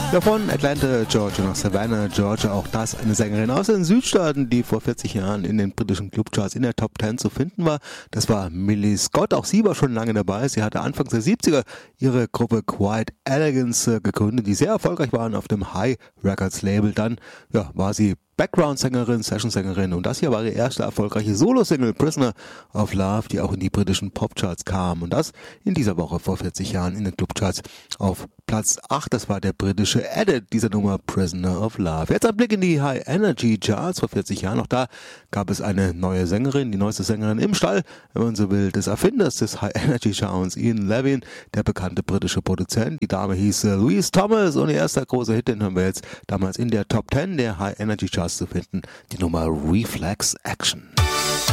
Ja, von Atlanta, Georgia nach Savannah, Georgia, auch das eine Sängerin aus den Südstaaten, die vor 40 Jahren in den britischen Clubcharts in der Top 10 zu finden war. Das war Millie Scott, auch sie war schon lange dabei. Sie hatte Anfangs der 70er ihre Gruppe Quiet Elegance gegründet, die sehr erfolgreich waren auf dem High Records Label. Dann war sie Background-Sängerin, Session-Sängerin und das hier war ihre erste erfolgreiche Solo-Single Prisoner of Love, die auch in die britischen Popcharts kam und das in dieser Woche vor 40 Jahren in den Clubcharts auf Platz 8, das war der britische Edit dieser Nummer Prisoner of Love. Jetzt ein Blick in die High Energy Charts vor 40 Jahren, auch da gab es eine neue Sängerin, die neueste Sängerin im Stall, wenn man so will, des Erfinders des High Energy Sounds, Ian Levine, der bekannte britische Produzent. Die Dame hieß Louise Thomas und ihr erster großer Hit, den hören wir jetzt damals in der Top 10 der High Energy Charts zu finden, die Nummer Reflex Action.